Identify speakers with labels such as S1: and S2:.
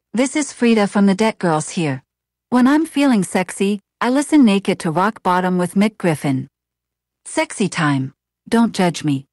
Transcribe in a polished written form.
S1: This is Frida from the Det Girls here. When I'm feeling sexy, I listen naked to Rock Bottom with Mick Griffin. Sexy time. Don't judge me.